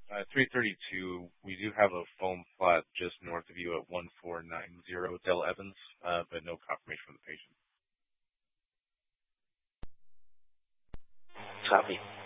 332, we do have a foam plot just north of you at 1490 Del Evans, but no confirmation from the patient. Copy.